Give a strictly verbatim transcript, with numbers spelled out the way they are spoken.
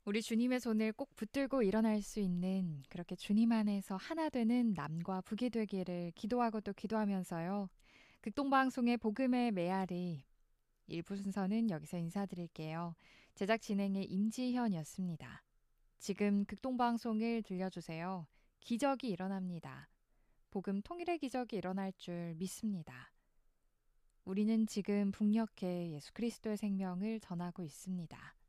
우리 주님의 손을 꼭 붙들고 일어날 수 있는, 그렇게 주님 안에서 하나 되는 남과 북이 되기를 기도하고 또 기도하면서요. 극동방송의 복음의 메아리 일 부 순서는 여기서 인사드릴게요. 제작 진행의 임지현이었습니다. 지금 극동방송을 들려주세요. 기적이 일어납니다. 복음 통일의 기적이 일어날 줄 믿습니다. 우리는 지금 북녘에 예수 그리스도의 생명을 전하고 있습니다.